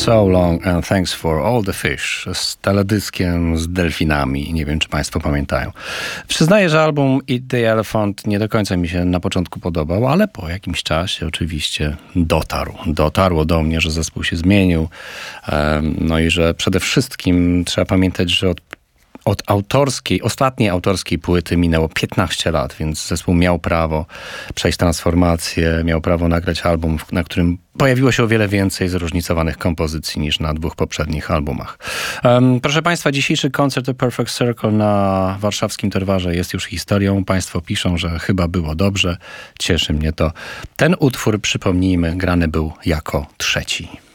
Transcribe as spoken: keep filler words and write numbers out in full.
So Long and Thanks for All the Fish z teledyskiem z delfinami. Nie wiem, czy państwo pamiętają. Przyznaję, że album Eat the Elephant nie do końca mi się na początku podobał, ale po jakimś czasie oczywiście dotarł. Dotarło do mnie, że zespół się zmienił. No i że przede wszystkim trzeba pamiętać, że od Od autorskiej, ostatniej autorskiej płyty minęło piętnaście lat, więc zespół miał prawo przejść transformację, miał prawo nagrać album, na którym pojawiło się o wiele więcej zróżnicowanych kompozycji niż na dwóch poprzednich albumach. Um, proszę Państwa, dzisiejszy koncert The Perfect Circle na warszawskim Torwarze jest już historią. Państwo piszą, że chyba było dobrze. Cieszy mnie to. Ten utwór, przypomnijmy, grany był jako trzeci.